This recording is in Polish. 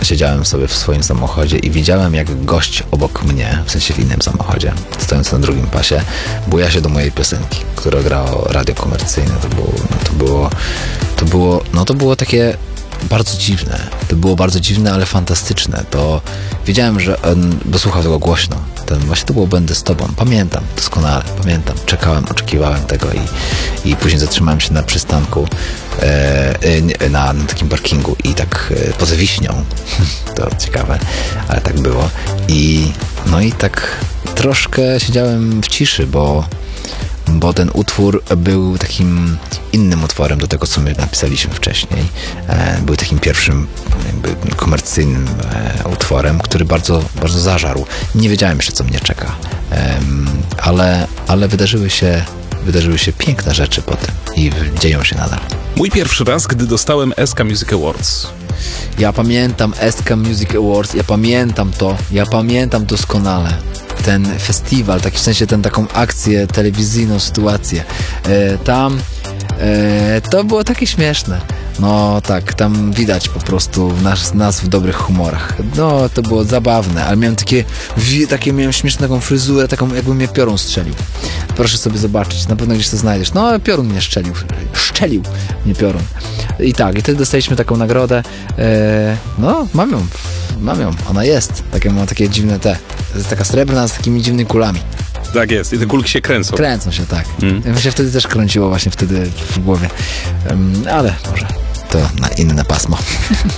siedziałem sobie w swoim samochodzie i widziałem, jak gość obok mnie, w sensie w innym samochodzie, stojąc na drugim pasie, buja się do mojej piosenki, która grało radio komercyjne. To było takie bardzo dziwne. To było bardzo dziwne, ale fantastyczne. To wiedziałem, że bo słuchał tego głośno. Właśnie to było Będę z tobą. Pamiętam, doskonale, pamiętam. Czekałem, oczekiwałem tego i później zatrzymałem się na przystanku na takim parkingu i tak poza Wiśnią. To ciekawe, ale tak było. I tak troszkę siedziałem w ciszy, bo ten utwór był takim innym utworem do tego, co my napisaliśmy wcześniej. Był takim pierwszym jakby komercyjnym utworem, który bardzo, bardzo zażarł. Nie wiedziałem jeszcze, co mnie czeka. Ale wydarzyły się piękne rzeczy potem i dzieją się nadal. Mój pierwszy raz, gdy dostałem SK Music Awards. Ja pamiętam SK Music Awards, ja pamiętam doskonale ten festiwal, taki w sensie taką akcję telewizyjną, sytuację. To było takie śmieszne. No tak, tam widać po prostu nas w dobrych humorach. No, to było zabawne, ale miałem miałem śmieszną taką fryzurę, taką jakby mnie piorun strzelił. Proszę sobie zobaczyć, na pewno gdzieś to znajdziesz. No, piorun mnie szczelił mnie piorun. I wtedy dostaliśmy taką nagrodę. Mam ją, ona jest. Ma takie dziwne to jest taka srebrna z takimi dziwnymi kulami. Tak jest, i te kulki się kręcą. Kręcą się, tak. Mi się wtedy też kręciło właśnie w głowie. Ale może to na inne pasmo.